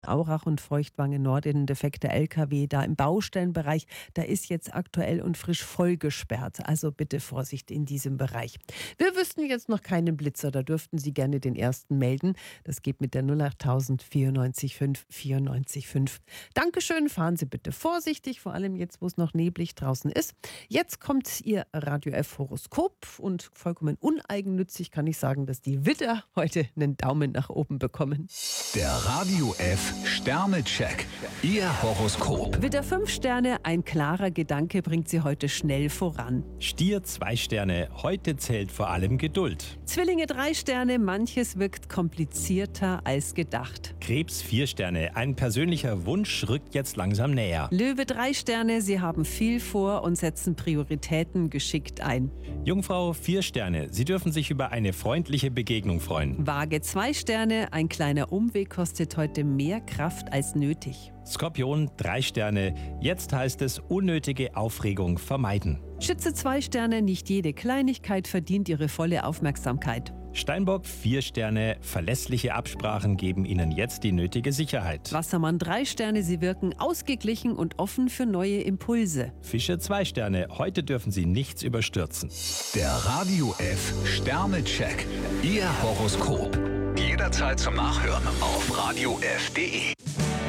Aurach und Feuchtwangen Nord in defekter LKW, da im Baustellenbereich, da ist jetzt aktuell und frisch voll gesperrt. Also bitte Vorsicht in diesem Bereich. Wir wüssten jetzt noch keinen Blitzer, da dürften Sie gerne den ersten melden. Das geht mit der 08000 94 5 94 5. Dankeschön, fahren Sie bitte vorsichtig, vor allem jetzt, wo es noch neblig draußen ist. Jetzt kommt Ihr Radio F Horoskop und vollkommen uneigennützig kann ich sagen, dass die Widder heute einen Daumen nach oben bekommen. Der Radio F Sternecheck. Ihr Horoskop. Widder 5 Sterne, ein klarer Gedanke bringt Sie heute schnell voran. Stier 2 Sterne, heute zählt vor allem Geduld. Zwillinge 3 Sterne, manches wirkt komplizierter als gedacht. Krebs 4 Sterne, ein persönlicher Wunsch rückt jetzt langsam näher. Löwe 3 Sterne, Sie haben viel vor und setzen Prioritäten geschickt ein. Jungfrau 4 Sterne, Sie dürfen sich über eine freundliche Begegnung freuen. Waage 2 Sterne, ein kleiner Umweg kostet heute mehr Kraft als nötig. Skorpion 3 Sterne, jetzt heißt es unnötige Aufregung vermeiden. Schütze 2 Sterne, nicht jede Kleinigkeit verdient Ihre volle Aufmerksamkeit. Steinbock 4 Sterne, verlässliche Absprachen geben Ihnen jetzt die nötige Sicherheit. Wassermann 3 Sterne, Sie wirken ausgeglichen und offen für neue Impulse. Fische 2 Sterne, heute dürfen Sie nichts überstürzen. Der Radio F Sternecheck. Ihr Horoskop. Jederzeit zum Nachhören auf radiof.de.